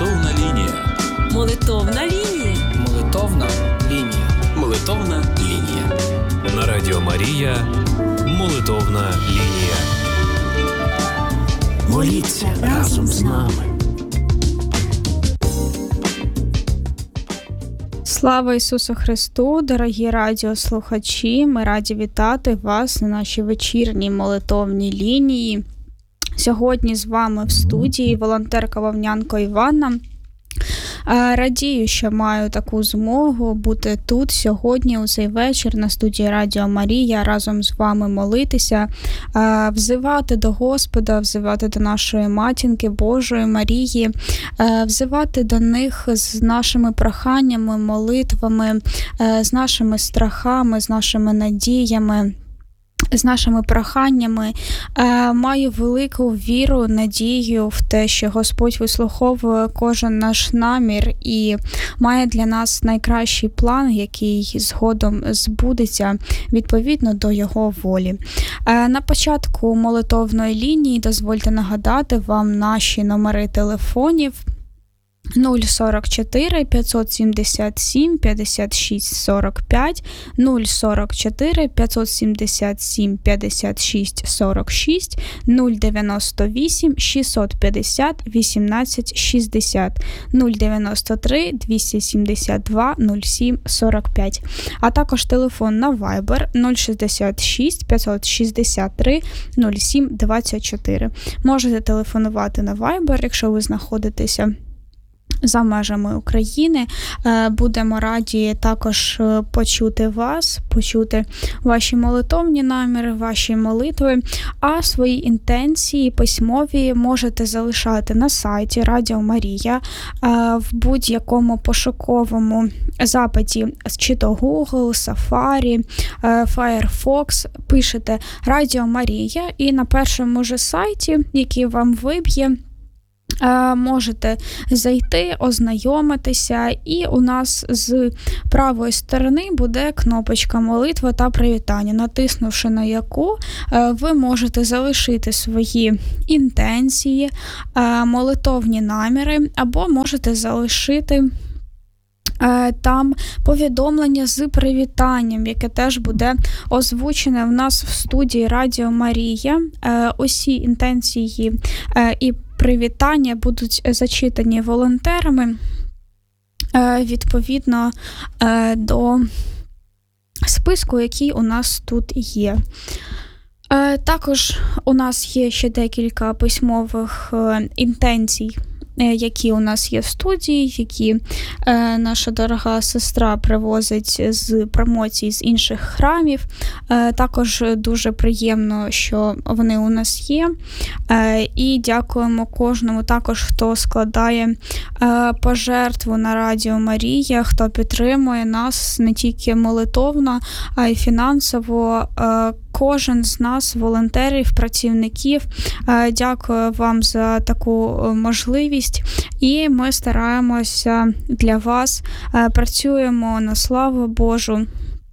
Молитовна лінія. Молитовна лінія. Молитовна лінія. Молитовна лінія. На Радіо Марія. Молитовна лінія. Моліться разом з нами. Слава Ісусу Христу, дорогі радіослухачі! Ми раді вітати вас на нашій вечірній молитовній лінії. Сьогодні з вами в студії волонтерка Вовнянко Іванна. Радію, що маю таку змогу бути тут сьогодні у цей вечір на студії Радіо Марія, разом з вами молитися, взивати до Господа, взивати до нашої матінки Божої Марії, взивати до них з нашими проханнями, молитвами, з нашими страхами, з нашими надіями, з нашими проханнями. Маю велику віру, надію в те, що Господь вислуховує кожен наш намір і має для нас найкращий план, який згодом збудеться відповідно до Його волі. На початку молитовної лінії дозвольте нагадати вам наші номери телефонів: 044 577 56 45, 044 577 56 46, 098 650 18 60, 093 272 07 45, а також телефон на Viber 066 563 07 24. Можете телефонувати на Viber, якщо ви знаходитеся за межами України. Будемо раді також почути вас, почути ваші молитовні наміри, ваші молитви, а свої інтенції письмові можете залишати на сайті Радіо Марія в будь-якому пошуковому запиті, чи то Google, Safari, Firefox, пишете Радіо Марія і на першому же сайті, який вам виб'є, можете зайти, ознайомитися, і у нас з правої сторони буде кнопочка «Молитва та привітання», натиснувши на яку ви можете залишити свої інтенції, молитовні наміри, або можете залишити там повідомлення з привітанням, яке теж буде озвучене в нас в студії Радіо Марія. Усі інтенції і привітання будуть зачитані волонтерами відповідно до списку, який у нас тут є. Також у нас є ще декілька письмових інтенцій, які у нас є в студії, які наша дорога сестра привозить з промоцій з інших храмів. Також дуже приємно, що вони у нас є. І дякуємо кожному також, хто складає пожертву на Радіо Марія, хто підтримує нас не тільки молитовно, а й фінансово. Кожен з нас, волонтерів, працівників, дякую вам за таку можливість, і ми стараємося для вас, працюємо на славу Божу,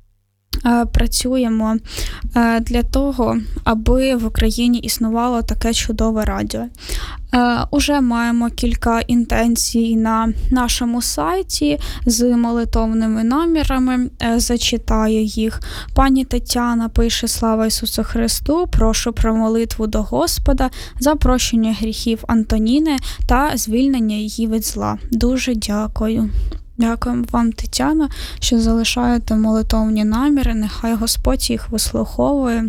працюємо для того, аби в Україні існувало таке чудове радіо. Уже маємо кілька інтенцій на нашому сайті з молитовними намірами. Зачитаю їх. Пані Тетяна пише: «Слава Ісусу Христу, прошу про молитву до Господа за прощення гріхів Антоніни та звільнення її від зла». Дуже дякую. Дякуємо вам, Тетяна, що залишаєте молитовні наміри. Нехай Господь їх вислуховує.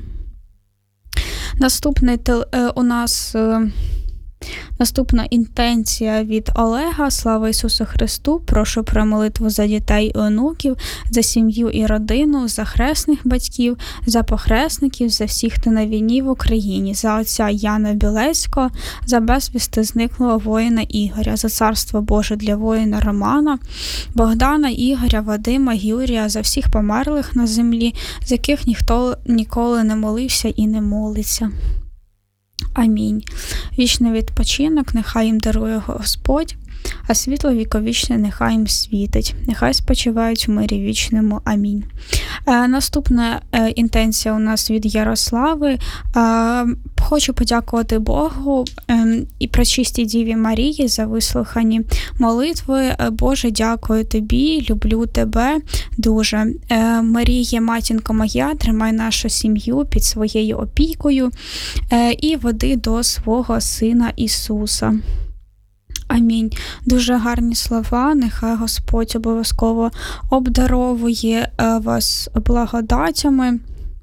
Наступний у нас наступна інтенція від Олега. Слава Ісусу Христу, прошу про молитву за дітей і онуків, за сім'ю і родину, за хресних батьків, за похресників, за всіх, хто на війні в Україні, за отця Яна Білецького, за безвісти зниклого воїна Ігоря, за царство Боже для воїна Романа, Богдана, Ігоря, Вадима, Юрія, за всіх померлих на землі, з яких ніхто ніколи не молився і не молиться. Амінь. Вічний відпочинок нехай їм дарує Господь. а світло віковічне нехай їм світить, нехай спочивають в мирі вічному. Амінь. Наступна інтенція у нас від Ярослави. Хочу подякувати Богу і пречистій Діві Марії за вислухані молитви. Боже, дякую тобі, люблю тебе дуже. Марія, матінко моя, тримай нашу сім'ю під своєю опікою і веди до свого Сина Ісуса. Амінь. Дуже гарні слова. Нехай Господь обов'язково обдаровує вас благодатями.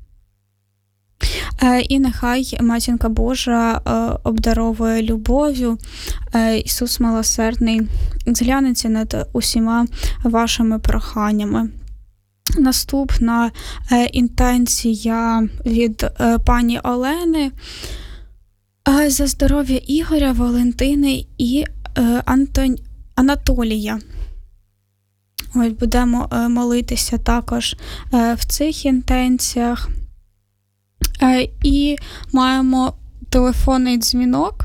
І нехай Матінка Божа обдаровує любов'ю. Ісус милосердний зглянеться над усіма вашими проханнями. Наступна інтенція від пані Олени. За здоров'я Ігоря, Валентини і Анатолія. Ось будемо молитися також в цих інтенціях. І маємо телефонний дзвінок.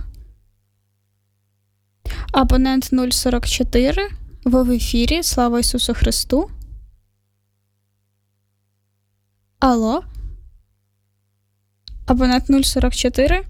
Абонент 044. Ви в ефірі. Слава Ісусу Христу. Алло. Абонент 044.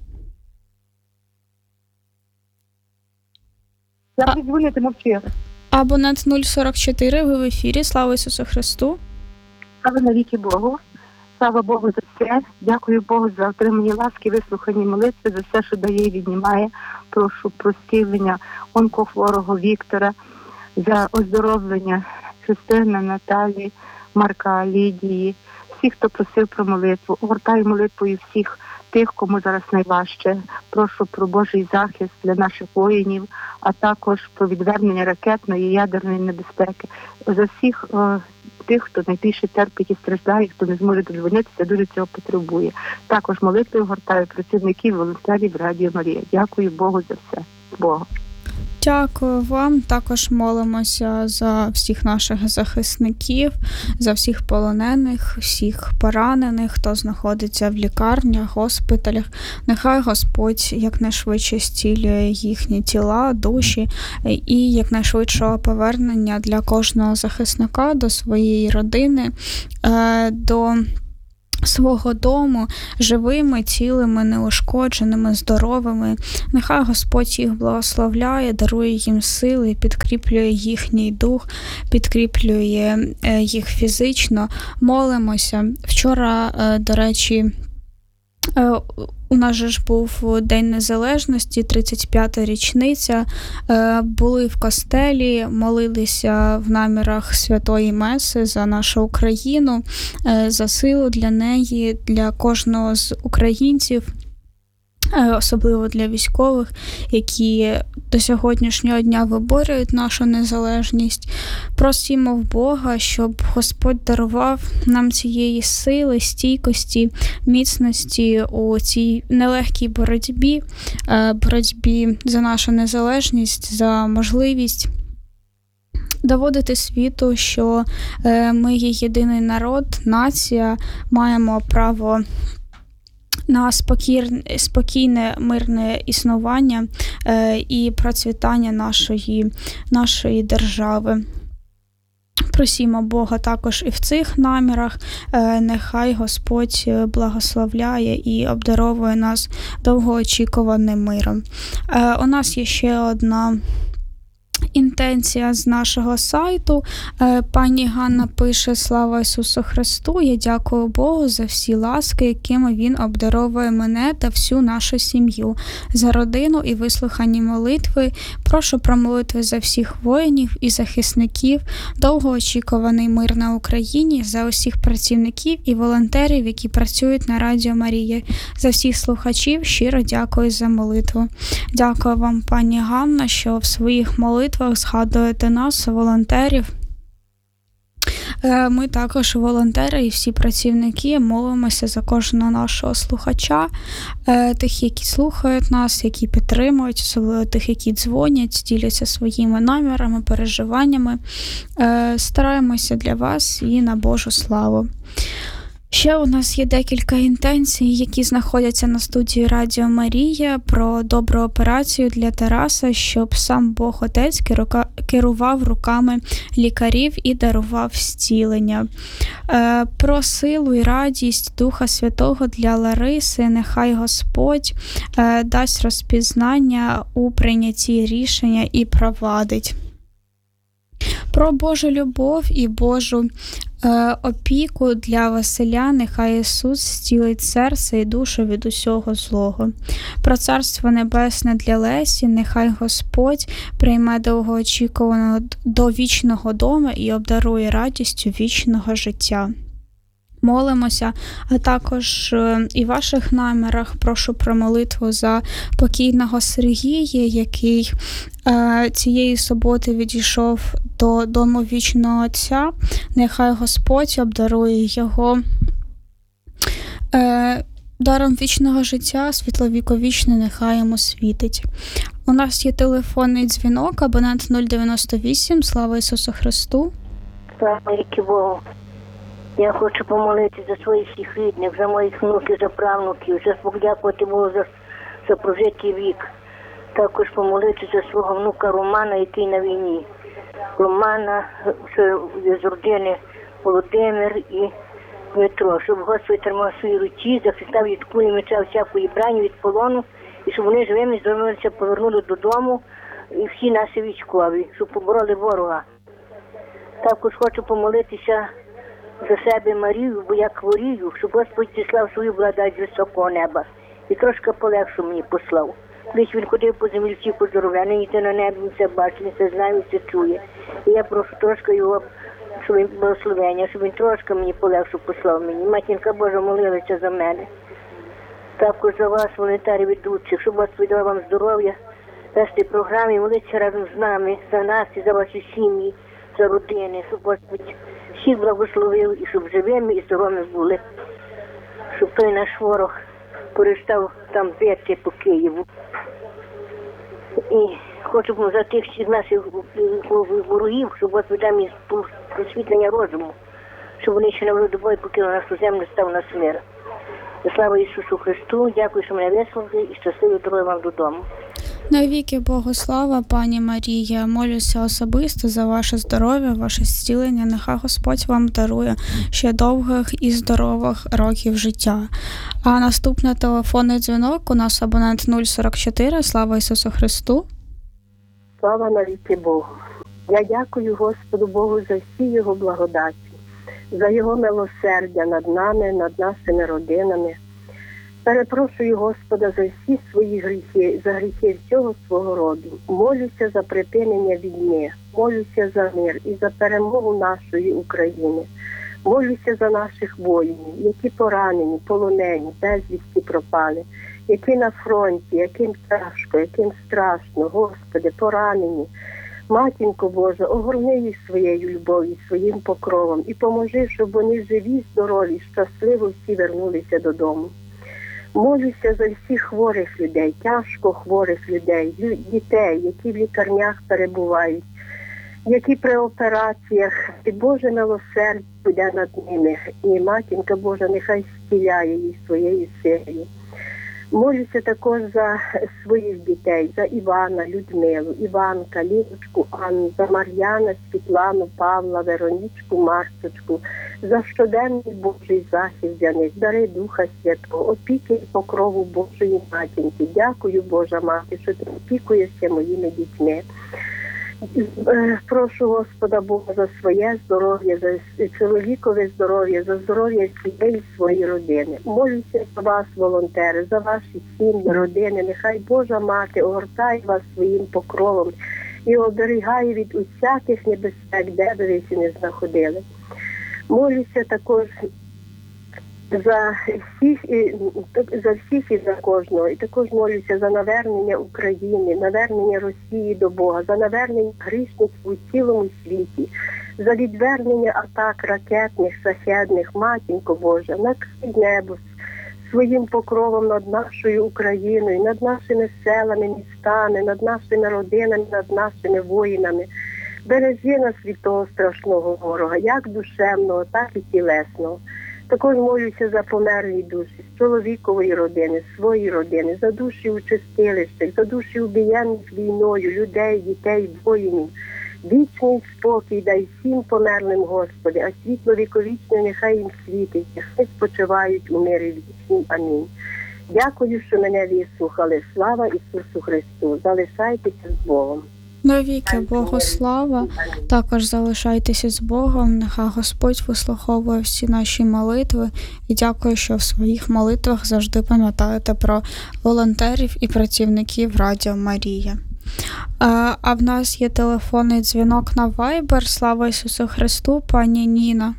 Я дзвонити мовчи. Абонент 044. Ви в ефірі. Слава Ісусу Христу. Слава навіки Богу. Слава Богу за все. Дякую Богу за отримані ласки, вислухані молитви, за все, що дає і віднімає. Прошу про зцілення онкохворого Віктора, за оздоровлення Христини, Наталі, Марка, Лідії, всіх, хто просив про молитву. Огортаю молитвою всіх тих, кому зараз найважче. Прошу про Божий захист для наших воїнів, а також про відвернення ракетної і ядерної небезпеки. За всіх тих, хто найбільше терпить і страждає, хто не зможе додзвонитися, дуже цього потребує. Також молитвою гортаю працівників, волонтерів Радіо Марія. Дякую Богу за все. Богу. Дякую вам. Також молимося за всіх наших захисників, за всіх полонених, всіх поранених, хто знаходиться в лікарнях, госпіталях. Нехай Господь якнайшвидше зцілює їхні тіла, душі і якнайшвидшого повернення для кожного захисника до своєї родини, до свого дому, живими, цілими, неушкодженими, здоровими. Нехай Господь їх благословляє, дарує їм сили, підкріплює їхній дух, підкріплює їх фізично. Молимося. Вчора, до речі, у нас же ж був День Незалежності, 35-та річниця. Були в костелі, молилися в намірах Святої Меси за нашу Україну, за силу для неї, для кожного з українців, особливо для військових, які до сьогоднішнього дня виборюють нашу незалежність. Просимо в Бога, щоб Господь дарував нам цієї сили, стійкості, міцності у цій нелегкій боротьбі за нашу незалежність, за можливість доводити світу, що ми є єдиний народ, нація, маємо право на спокійне, мирне існування і процвітання нашої держави. Просімо Бога також і в цих намірах. Нехай Господь благословляє і обдаровує нас довгоочікуваним миром. У нас є ще одна інтенція з нашого сайту. Пані Ганна пише: «Слава Ісусу Христу! Я дякую Богу за всі ласки, якими Він обдаровує мене та всю нашу сім'ю, за родину і вислухані молитви. Прошу про молитви за всіх воїнів і захисників, довгоочікуваний мир на Україні, за усіх працівників і волонтерів, які працюють на Радіо Марія, за всіх слухачів. Щиро дякую за молитву». Дякую вам, пані Ганна, що в своїх молитвах згадуєте нас, волонтерів. Ми також волонтери і всі працівники молимося за кожного нашого слухача, тих, які слухають нас, які підтримують, особливо тих, які дзвонять, діляться своїми намірами, переживаннями. Стараємося для вас і на Божу славу. Ще у нас є декілька інтенцій, які знаходяться на студії Радіо Марія, про добру операцію для Тараса, щоб сам Бог Отець керував руками лікарів і дарував зцілення. Про силу і радість Духа Святого для Лариси, нехай Господь дасть розпізнання у прийнятті рішення і провадить. Про Божу любов і Божу опіку для Василя, нехай Ісус зцілить серце і душу від усього злого. Про Царство Небесне для Лесі, нехай Господь прийме довгоочікуваного до вічного дому і обдарує радістю вічного життя. Молимося, а також і в ваших намірах прошу про молитву за покійного Сергія, який цієї суботи відійшов до дому вічного Отця. Нехай Господь обдарує його даром вічного життя, світловіковічне нехай йому світить. У нас є телефонний дзвінок, абонент 098, слава Ісусу Христу. Слава Богу. Я хочу помолитися за своїх всіх рідних, за моїх внуків, за правнуків, за подякувати Богу за прожитий вік. Також помолитися за свого внука Романа, який на війні. Романа, що з родини Володимир і Дмитро, щоб Господь тримав свої руці, захистав від кулі меча всякої брані, від полону, і щоб вони живими здоровилися, повернули додому, і всі наші військові, щоб побороли ворога. Також хочу помолитися за себе Марію, бо я хворію, щоб Господь зіслав свою благодать з високого неба. І трошки полегшу мені послав. Колись він ходив по землі, всі поздоровляний, ніде на небі, він все бачить, він все знає, він все чує. І я прошу трошки його благословення, щоб він трошки мені полегшу послав мені. Матінка Божа молилася за мене. Також за вас, волонтери ведучих, щоб Господь дав вам здоров'я, вести програми, молитися разом з нами, за нас і за ваші сім'ї, за родини, щоб Господь всіх благословив і щоб живими і здоровими були, щоб той наш ворог перестав там бити по Києву. І хочу за тих всіх наших ворогів, щоб Господь дав їм просвітлення розуму, щоб вони ще не водобою покинули нашу землю, став нас мир. Слава Ісусу Христу, дякую, що мене вислухали, і щасливої дороги вам додому. Навіки Богу слава, пані Марія, молюся особисто за ваше здоров'я, ваше зцілення. Нехай Господь вам дарує ще довгих і здорових років життя. А наступний телефонний дзвінок у нас абонент 044. Слава Ісусу Христу. Слава навіки Богу. Я дякую Господу Богу за всі Його благодаті, за Його милосердя над нами, над нашими родинами. Перепрошую Господа за всі свої гріхи, за гріхи всього свого роду. Молюся за припинення війни, молюся за мир і за перемогу нашої України. Молюся за наших воїнів, які поранені, полонені, безвісті пропали, які на фронті, яким тяжко, яким страшно, Господи, поранені. Матінко Божа, огорни їх своєю любов'ю, своїм покровом і поможи, щоб вони живі, здорові, щасливо всі вернулися додому. Молюся за всіх хворих людей, тяжко хворих людей, дітей, які в лікарнях перебувають, які при операціях. І Боже милосердя буде над ними. І Матінка Божа нехай зціляє їх своєю силою. Молюся також за своїх дітей, за Івана, Людмилу, Іванка, Ліночку, Анну, за Мар'яна, Світлану, Павла, Веронічку, Марсочку, за щоденний Божий захист для них, дари Духа Святого, опіки і покрову Божої Матінки. Дякую, Божа Мати, що ти опікуєшся моїми дітьми. Прошу Господа Бога за своє здоров'я, за чоловікове здоров'я, за здоров'я всієї своєї родини. Молюся за вас, волонтери, за ваші сім'ї, родини. Нехай Божа Мати огортає вас своїм покровом і оберігає від усяких небезпек, де би ви не знаходили. Молюся також за всіх і за кожного. І також молюся за навернення України, навернення Росії до Бога, за навернення грішників у цілому світі, за відвернення атак ракетних, шахедних. Матінко Божа, накрий небо своїм покровом над нашою Україною, над нашими селами, містами, над нашими родинами, над нашими воїнами. Бережи нас від того страшного ворога, як душевного, так і тілесного. Також молюся за померлі душі, з чоловікової родини, своєї родини, за душі у чистилищах, за душі убієнних війною, людей, дітей, воїнів. Вічний спокій дай всім померлим, Господи, а світло віковічне нехай їм світить, нехай спочивають у мирі вічнім. Амінь. Дякую, що мене вислухали. Слава Ісусу Христу. Залишайтеся з Богом. Навіки Богу слава. Також залишайтеся з Богом. Нехай Господь вислуховує всі наші молитви. І дякую, що в своїх молитвах завжди пам'ятаєте про волонтерів і працівників Радіо Марія. А в нас є телефонний дзвінок на Viber. Слава Ісусу Христу, пані Ніна.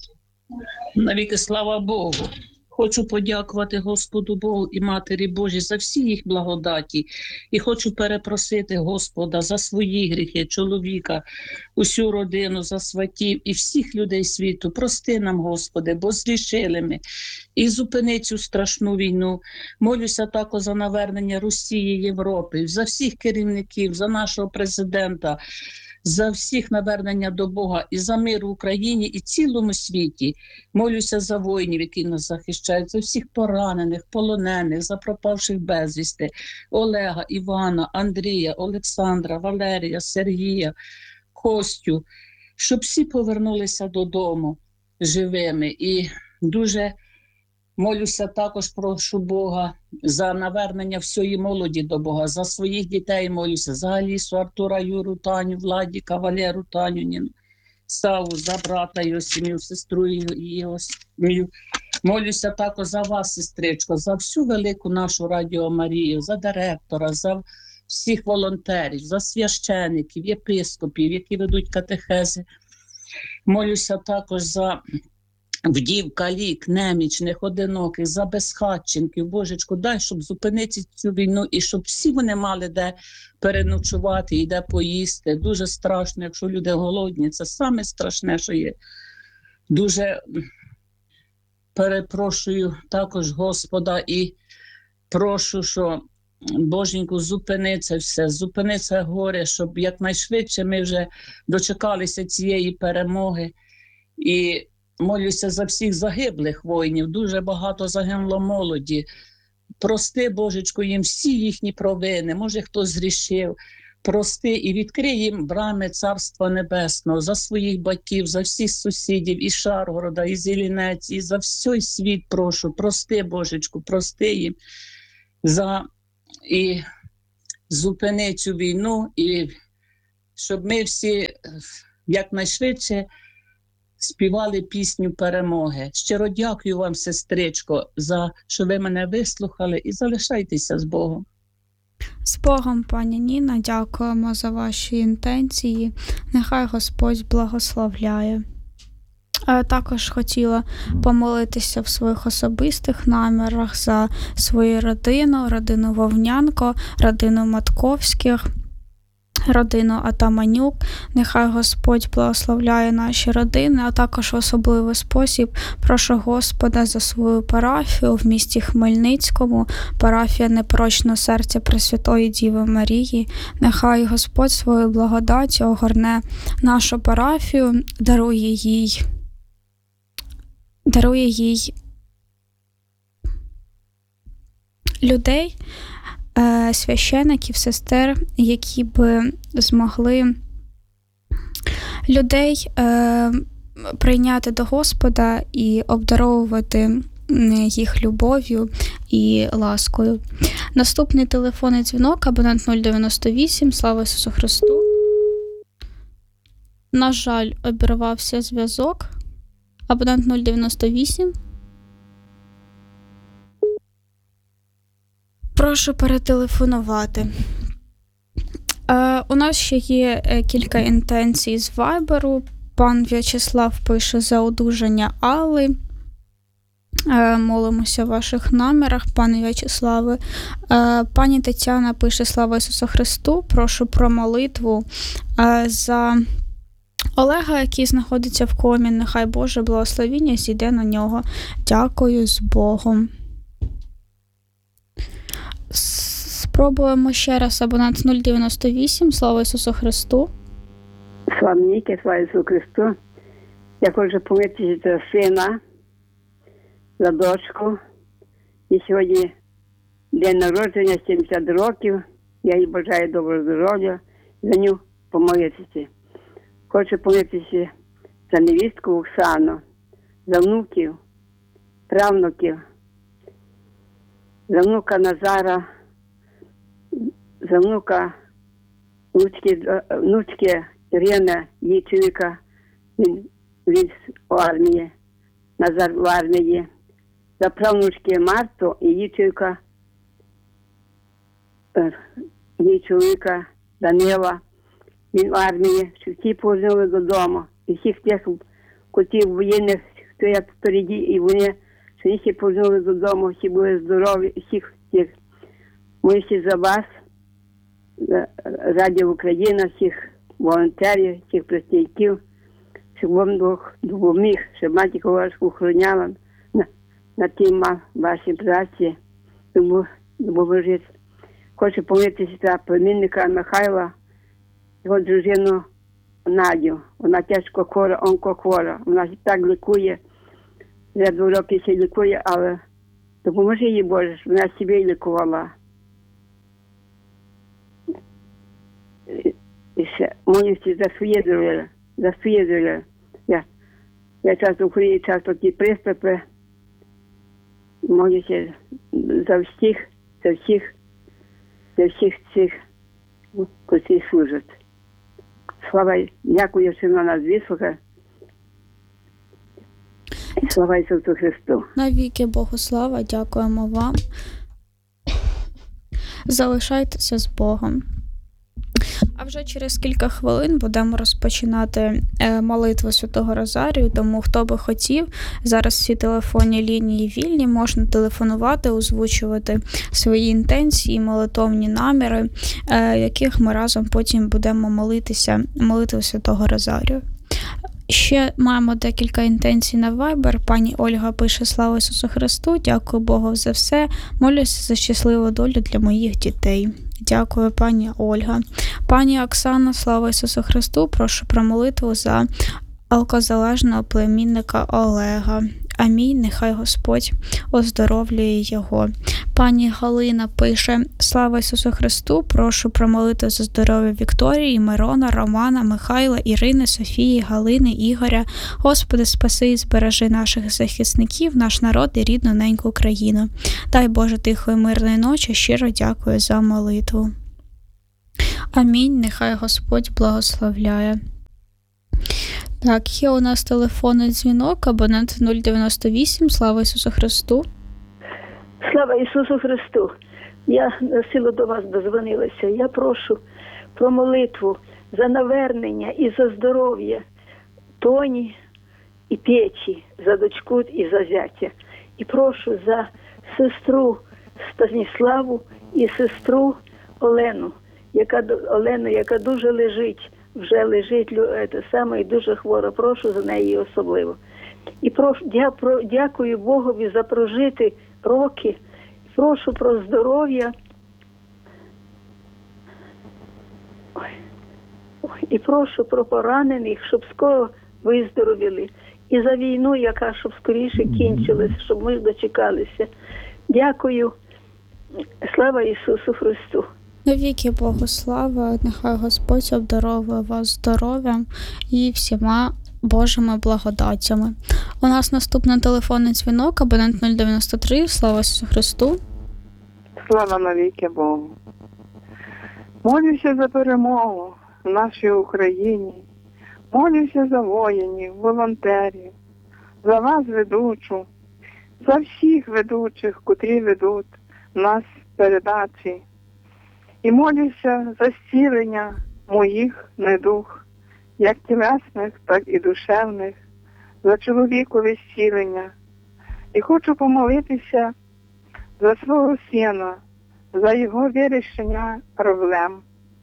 Навіки слава Богу. Хочу подякувати Господу Богу і Матері Божій за всі їх благодаті. І хочу перепросити Господа за свої гріхи, чоловіка, усю родину, за сватів і всіх людей світу. Прости нам, Господи, бо зрішили ми. І зупини цю страшну війну. Молюся також за навернення Росії, Європи, за всіх керівників, за нашого президента, за всіх навернення до Бога і за мир в Україні і цілому світі. Молюся за воїнів, які нас захищають, за всіх поранених, полонених, за пропавших безвісти, Олега, Івана, Андрія, Олександра, Валерія, Сергія, Костю, щоб всі повернулися додому живими. І дуже молюся також, прошу Бога, за навернення всієї молоді до Бога, за своїх дітей молюся, за Алісу, Артура, Юру, Таню, Владіка, Валеру, Таню, Ніну, Саву, за брата його сім'ю, сестру його сім'ю. Молюся також за вас, сестричко, за всю велику нашу Радіо Марію, за директора, за всіх волонтерів, за священиків, єпископів, які ведуть катехези. Молюся також за вдів, калік, немічних, одиноких, за безхатченків. Божечко, дай, щоб зупинити цю війну і щоб всі вони мали де переночувати і де поїсти. Дуже страшно, якщо люди голодні. Це саме страшне, що є. Дуже перепрошую також Господа і прошу, що Боженьку, зупини це все, зупини це горе, щоб якнайшвидше ми вже дочекалися цієї перемоги. І молюся за всіх загиблих воїнів, дуже багато загинуло молоді. Прости, Божечко, їм всі їхні провини, може хтось зрішив. Прости і відкрий їм брами Царства Небесного за своїх батьків, за всіх сусідів, і Шаргорода, і Зілінець, і за всій світ прошу. Прости, Божечку, прости їм. І зупини цю війну, і щоб ми всі якнайшвидше співали пісню перемоги. Щиро дякую вам, сестричко, за що ви мене вислухали, і залишайтеся з Богом. З Богом, пані Ніна, дякуємо за ваші інтенції. Нехай Господь благословляє. Також хотіла помолитися в своїх особистих намірах за свою родину, родину Вовнянко, родину Матковських, родину Атаманюк. Нехай Господь благословляє наші родини, а також в особливий спосіб прошу Господа за свою парафію в місті Хмельницькому, парафія Непорочного серця Пресвятої Діви Марії. Нехай Господь свою благодаттю огорне нашу парафію, дарує їй людей, священиків, сестер, які б змогли людей прийняти до Господа і обдаровувати їх любов'ю і ласкою. Наступний телефонний дзвінок, абонент 098, слава Ісусу Христу. На жаль, обірвався зв'язок. Абонент 098. Прошу перетелефонувати. У нас ще є кілька інтенцій з Вайберу. Пан В'ячеслав пише за одужання Алли. Молимося в ваших намірах, пане В'ячеславе. Пані Тетяна пише слава Ісусу Христу. Прошу про молитву за Олега, який знаходиться в комі. Нехай Боже благословіння зійде на нього. Дякую, з Богом. Спробуємо ще раз. Абонент 098. Слава Ісусу Христу. Слава Ісусу Христу. Я хочу помолитися за сина за дочку. І сьогодні день народження, 70 років. Я їй бажаю доброго здоров'я, за нього помолитися. Хочу помолитися за невістку Оксану, за внуків, правнуків, за внука Назара, за внука внучки Ірина, її чоловіка, він в армії, Назар в армії, за правнучки Марту і її чоловіка Данила, він в армії, що всі повернули додому. І всіх тих котів воєнних, хто я впереді, і вони, що всі повернули додому, всі були здорові, всіх тих. Молюся за вас, за Радіо Україна, всіх волонтерів, всіх представників, щоб вам Бог допоміг, щоб матінка ваша охороняла на тій вашій праці, допоможіть. Хочу помолитися за племінника Михайла, його дружину Надю. Вона тяжко хвора, онкохвора. Вона так лікує, вже 2 роки ще лікує, але допоможи їй, Боже, щоб вона себе лікувала. І ще молюся за своє здоров'я, за своє здоров'я. Я часто хворію, часто ті приступи. Молюся за всіх цих, котрі служать. Слава, дякую, що на нас вислухає. Слава Ісусу Христу. Навіки Богу слава, дякуємо вам. Залишайтеся з Богом. А вже через кілька хвилин будемо розпочинати молитву Святого Розарію, тому хто би хотів, зараз всі телефонні лінії вільні, можна телефонувати, озвучувати свої інтенції, молитовні наміри, яких ми разом потім будемо молитися, молитву Святого Розарію. Ще маємо декілька інтенцій на Viber. Пані Ольга пише: слава Ісусу Христу, дякую Богу за все, молюся за щасливу долю для моїх дітей. Дякую, пані Ольга. Пані Оксана, слава Ісусу Христу, прошу про молитву за алкозалежного племінника Олега. Амінь, нехай Господь оздоровлює його. Пані Галина пише: слава Ісусу Христу, прошу про молитву за здоров'я Вікторії, Мирона, Романа, Михайла, Ірини, Софії, Галини, Ігоря. Господи, спаси і збережи наших захисників, наш народ і рідну неньку Україну. Дай Боже тихої мирної ночі, щиро дякую за молитву. Амінь, нехай Господь благословляє. Так, є у нас телефонний дзвінок, абонент 098, слава Ісусу Христу. Слава Ісусу Христу! Я на силу до вас дозвонилася. Я прошу про молитву за навернення і за здоров'я Тоні і Петі, за дочку і за зятя. І прошу за сестру Станіславу і сестру Олену, яка дуже лежить. Вже лежить і дуже хвора. Прошу за неї особливо. І дякую Богові за прожити роки. Прошу про здоров'я. І прошу про поранених, щоб скоро виздоровіли. І за війну, яка щоб скоріше кінчилась, щоб ми дочекалися. Дякую. Слава Ісусу Христу. Навіки Богу слава, нехай Господь обдаровує вас здоров'ям і всіма Божими благодаттями. У нас наступний телефонний дзвінок, абонент 093, слава Ісусу Христу. Слава навіки Богу. Молюся за перемогу в нашій Україні. Молюся за воїнів, волонтерів, за вас ведучу, за всіх ведучих, котрі ведуть нас передачі. І молюся за зцілення моїх недуг, як тілесних, так і душевних, за чоловікове зцілення. І хочу помолитися за свого сина, за його вирішення проблем.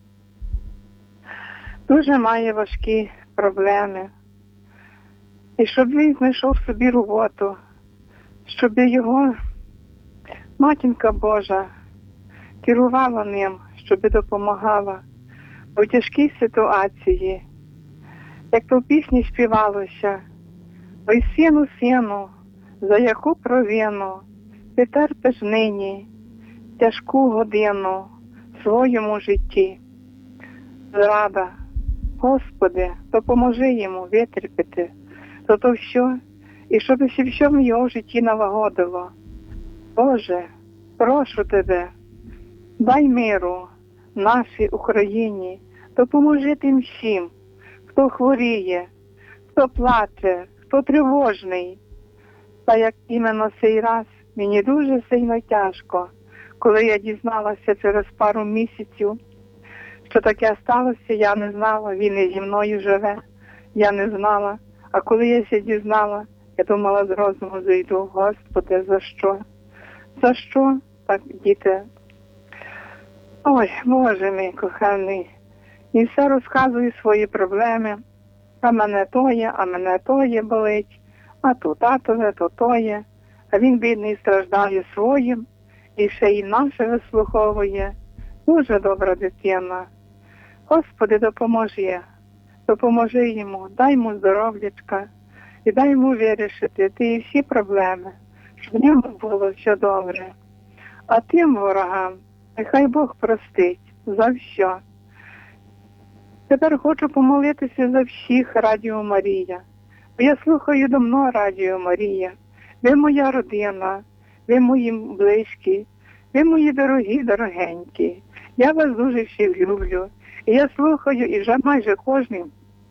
Дуже має важкі проблеми. І щоб він знайшов собі роботу, щоб його Матінка Божа керувала ним, щоб допомагала у тяжкій ситуації. Як то в пісні співалося: «Ой, сину, сину, за яку провину ти терпиш нині тяжку годину в своєму житті. Зрада, Господи, допоможи йому витерпіти за то все, і щоб все в його житті налагодило. Боже, прошу Тебе, дай миру нашій Україні, допоможи тим всім, хто хворіє, хто плаче, хто тривожний. Та як іменно цей раз мені дуже сильно тяжко, коли я дізналася через пару місяців, що таке сталося, я не знала, він і зі мною живе, я не знала. А коли я це дізнала, я думала, з розуму зійду. Господи, за що? За що? Так, діти. Ой, Боже мій коханий. І все розказую свої проблеми. А мене тоє болить, а то татове, то тоє. А він, бідний, страждає своїм, і ще й наше вислуховує. Дуже добра дитина. Господи, допоможи йому, дай йому здоров'ячка і дай йому вирішити ті всі проблеми, щоб в ньому було все добре. А тим ворогам нехай Бог простить за все. Тепер хочу помолитися за всіх Радіо Марія. Бо я слухаю давно Радіо Марія. Ви моя родина, ви мої близькі, ви мої дорогі, дорогенькі. Я вас дуже всіх люблю. І я слухаю, і вже майже кожен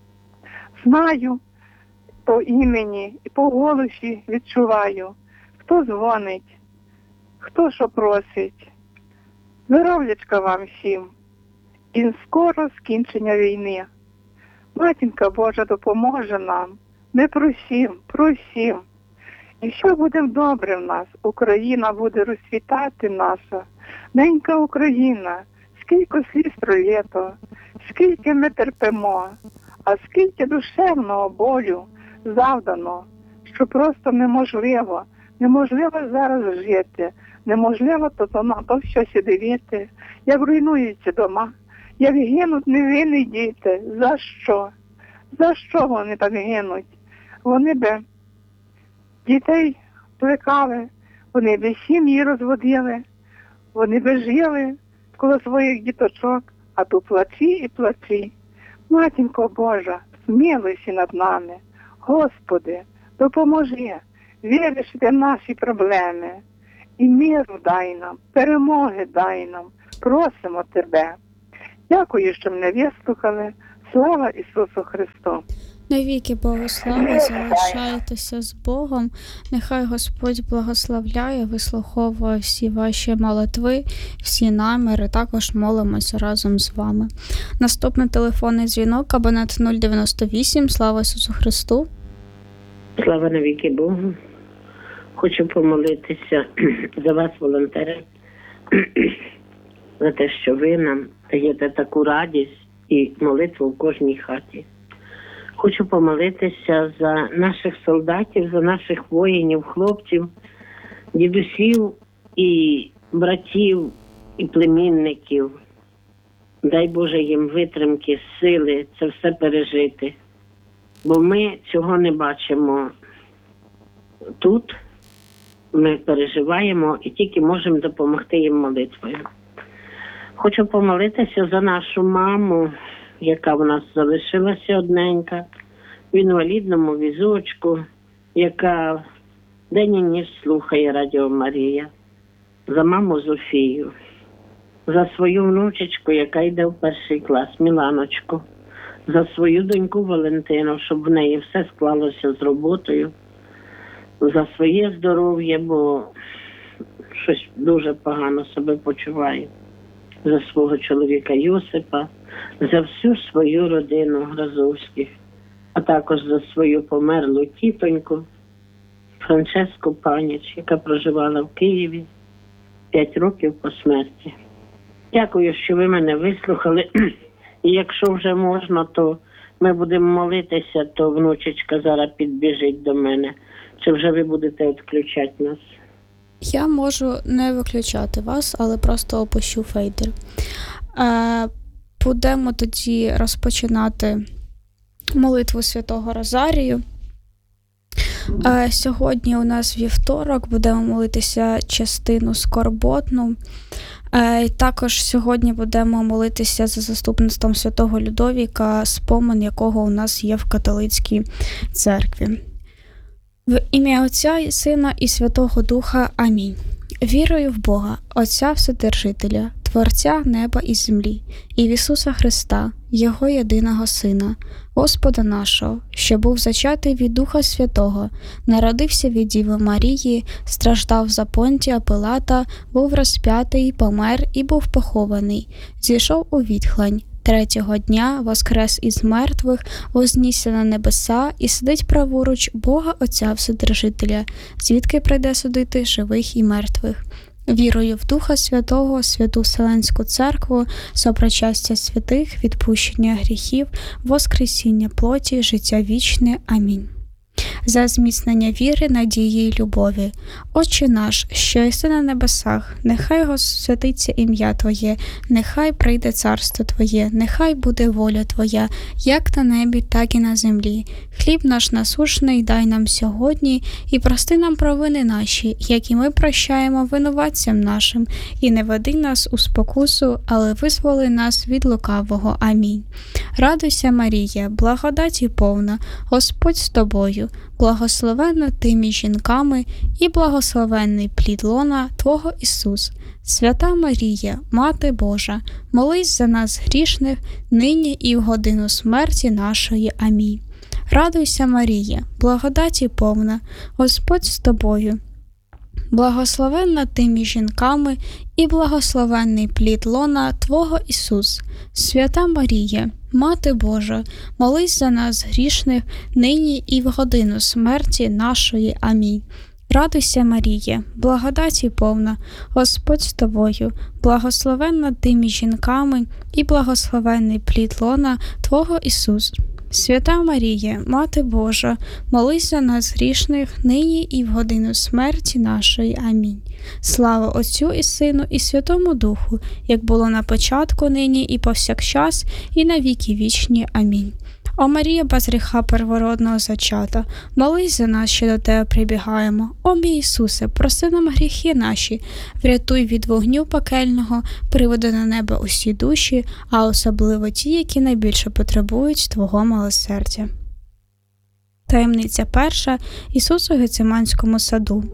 знаю по імені і по голосі відчуваю, хто дзвонить, хто що просить. Здоров'ячка вам всім. І скоро скінчення війни. Матінка Божа допоможе нам. Ми просім. І все буде добре в нас. Україна буде розцвітати наша. Ненька Україна. Скільки сліз пролито, скільки ми терпимо, а скільки душевного болю завдано, що просто неможливо зараз жити, неможливо то все дивити, як руйнуються дома, як гинуть невинні діти. За що? За що вони так гинуть? Вони би дітей плекали, вони би сім'ї розводили, вони би жили коло своїх діточок, а то плачі і плачі. Матінко Божа, змилуйся над нами. Господи, допоможи вирішити наші проблеми. І миру дай нам, перемоги дай нам. Просимо Тебе. Дякую, що мене вислухали. Слава Ісусу Христу! Навіки Богу слава, залишайтеся з Богом. Нехай Господь благословляє, вислуховує всі ваші молитви, всі наміри. Також молимося разом з вами. Наступний телефонний дзвінок, абонент 098. Слава Ісусу Христу! Слава навіки Богу! Хочу помолитися за вас, волонтери, за те, що ви нам даєте таку радість і молитву в кожній хаті. Хочу помолитися за наших солдатів, за наших воїнів, хлопців, дідусів і братів, і племінників. Дай Боже їм витримки, сили це все пережити. Бо ми цього не бачимо тут. Ми переживаємо і тільки можемо допомогти їм молитвою. Хочу помолитися за нашу маму, яка в нас залишилася одненька, в інвалідному візочку, яка день і ніч слухає Радіо Марія, за маму Зофію, за свою внучечку, яка йде в 1 клас, Міланочку, за свою доньку Валентину, щоб в неї все склалося з роботою, за своє здоров'я, бо щось дуже погано себе почуває, за свого чоловіка Йосипа, за всю свою родину Грозовських, а також за свою померлу тітоньку Франческу Паніч, яка проживала в Києві 5 років по смерті. Дякую, що ви мене вислухали. І якщо вже можна, то ми будемо молитися, то внучечка зараз підбіжить до мене. Чи вже ви будете відключати нас? Я можу не виключати вас, але просто опущу фейдер. Будемо тоді розпочинати молитву Святого Розарію. Сьогодні у нас вівторок, будемо молитися частину скорботну. Також сьогодні будемо молитися за заступництвом святого Людовіка, спомин якого у нас є в католицькій церкві. В ім'я Отця і Сина і Святого Духа. Амінь. Вірую в Бога, Отця Вседержителя, Творця неба і землі, і в Ісуса Христа, Його єдиного Сина, Господа нашого, що був зачатий від Духа Святого, народився від Діви Марії, страждав за Понтія Пилата, був розп'ятий, помер і був похований, зійшов у відхлань, третього дня воскрес із мертвих, вознісся на небеса і сидить праворуч Бога Отця Вседержителя, звідки прийде судити живих і мертвих. Вірую в Духа Святого, Святу Вселенську Церкву, сопричастя святих, відпущення гріхів, воскресіння плоті, життя вічне. Амінь. За зміцнення віри, надії й любові. Отче наш, що єси на небесах, нехай святиться ім'я Твоє, нехай прийде царство Твоє, нехай буде воля Твоя, як на небі, так і на землі. Хліб наш насущний дай нам сьогодні, і прости нам провини наші, як і ми прощаємо винуватцям нашим, і не веди нас у спокусу, але визволи нас від лукавого. Амінь. Радуйся, Марія, благодаті повна, Господь з тобою, благословенна ти між жінками, і благословенний плід лона Твого Ісус. Свята Марія, Мати Божа, молись за нас грішних, нині і в годину смерті нашої. Амінь. Радуйся, Марія, благодаті повна, Господь з тобою, благословенна ти між жінками, і благословенний плід лона Твого Ісус. Свята Марія, Мати Божа, молись за нас грішних, нині і в годину смерті нашої. Амінь. Радуйся, Марія, благодаті повна, Господь з тобою, благословенна ти між жінками, і благословенний плід лона Твого Ісус. Свята Марія, Мати Божа, молись за нас грішних, нині і в годину смерті нашої. Амінь. Слава Отцю і Сину і Святому Духу, як було на початку, нині і повсякчас, і на віки вічні. Амінь. О Марія, без гріха первородного зачата, молись за нас, що до Тебе прибігаємо. О мій Ісусе, прости нам гріхи наші, врятуй від вогню пекельного, приведи на небо усі душі, а особливо ті, які найбільше потребують Твого милосердя. Таємниця перша. Ісус у Гециманському саду.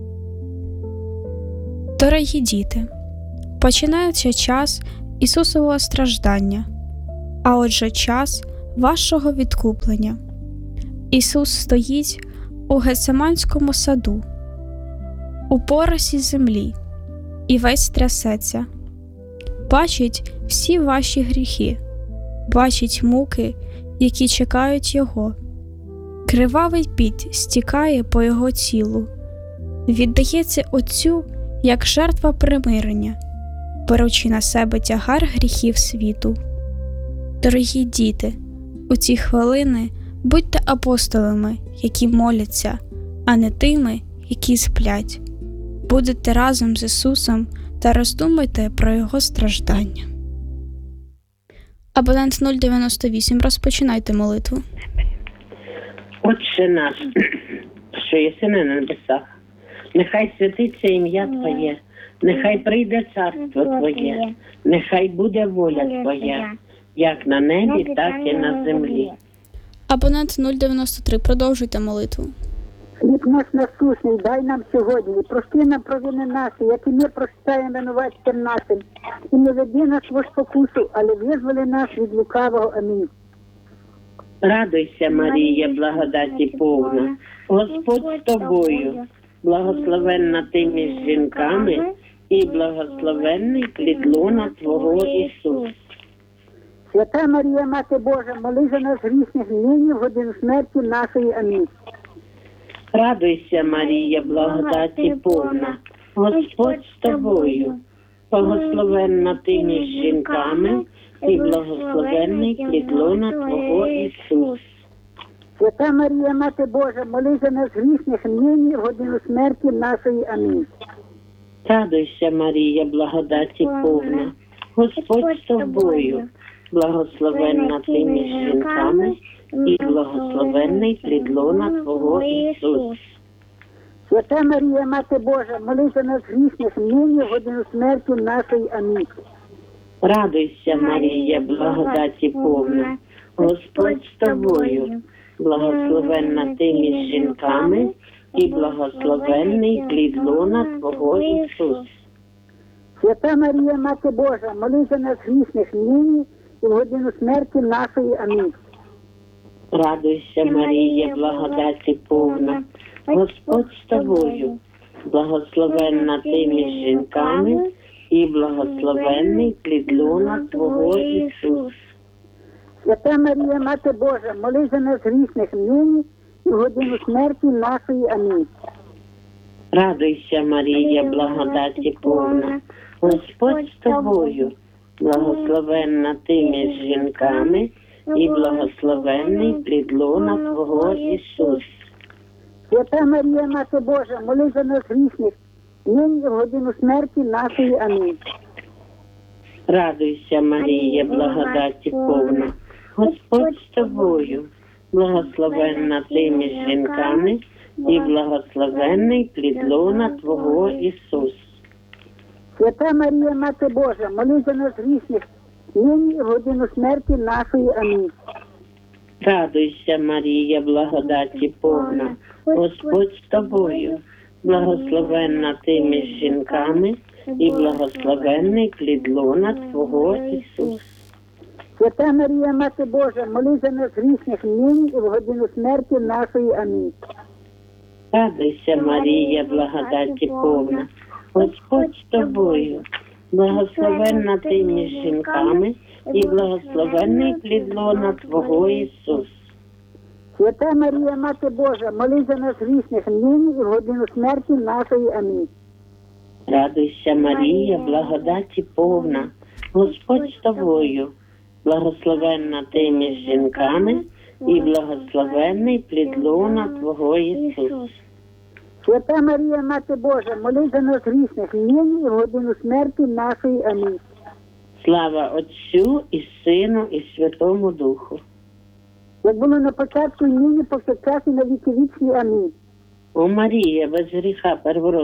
Дорогі діти, починається час Ісусового страждання, а отже час вашого відкуплення. Ісус стоїть у Гециманському саду, у поросі землі, і весь трясеться. Бачить всі ваші гріхи, бачить муки, які чекають Його. Кривавий піт стікає по Його тілу, віддається Отцю, як жертва примирення, беручи на себе тягар гріхів світу. Дорогі діти, у ці хвилини будьте апостолами, які моляться, а не тими, які сплять. Будете разом з Ісусом та роздумайте про Його страждання. Абонент 098, розпочинайте молитву. Отче наш, що єси на небесах, нехай святиться ім'я Твоє, нехай прийде царство Твоє, нехай буде воля Твоя, як на небі, так і на землі. Абонент 093, продовжуйте молитву. Хліб наш насущний дай нам сьогодні, прости нам провини наші, як і ми прощаємо винуватцям нашим. І не веди нас в спокусу, але визволи нас від лукавого. Амінь. Радуйся, Марія, благодаті повна, Господь з тобою, благословенна ти між жінками, і благословенний плід лона Твого Ісус. Свята Марія, Мати Божа, молись за нас грішних, нині в годину смерті нашої. Амінь. Радуйся, Марія, благодаті повна, Господь з тобою, благословенна ти між жінками, і благословенний плід лона Твого Ісус. Свята Марія, Мати Божа, молись за нас грішних, нині в годину смерті нашої. Амінь. Радуйся, Марія, благодаті повна, Господь з тобою, благословенна ти між жінками, і благословенний плід лона Твого Ісус. Свята Марія, Мати Божа, молись за нас грішних, нині в годину смерті нашої. Амінь. Радуйся, Марія, благодаті повна, Господь з тобою, благословенна ти між жінками, і благословенний плід лона Твого Ісус. Свята Марія, Мати Божа, молись за нас грішних, нині і в годину смерті нашої. Амінь. Радуйся, Марія, благодаті повна, Господь з тобою, благословенна ти між жінками, і благословенний плід лона Твого Ісус. Свята Марія, Мати Божа, молись за нас грішних, нині і в годину смерті нашої. Амінь. Радуйся, Марія, благодаті повна, Господь з тобою, благословенна ти між жінками, і благословенний плід лона Твого Ісус. Свята Марія, Мати Божа, молись за нас грішних, нині в годину смерті нашої. Амінь. Радуйся, Марія, благодаті повна, Господь з тобою, благословенна ти між жінками, і благословенний плід лона Твого Ісус. Свята Марія, Мати Божа, молись за нас грішних, нині в годину смерті нашої. Амінь. Радуйся, Марія, благодаті повна, Господь з тобою, благословенна ти між жінками, і благословенний плід лона Твого Ісус. Свята Марія, Мати Божа, молись за нас грішних, нині і в годину смерті нашої. Амінь. Радуйся, Марія, благодаті повна, Господь з тобою, благословенна ти між жінками, і благословенний плід лона Твого Ісус. Свята Марія, Мати Божа, молись за нас грішних, нині і в годину смерті нашої. Амінь. Радуйся, Марія, благодаті повна, Господь з тобою, благословенна ти між жінками, і благословенний плід лона Твого Ісус. Свята Марія, Мати Божа, молись за нас грішних, нині і в годину смерті нашої. Амінь. Слава Отцю і Сину і Святому Духу. Як було на початку, і нині, повсякчас і на віки вічні. Амінь. О Марія, без гріха первородна,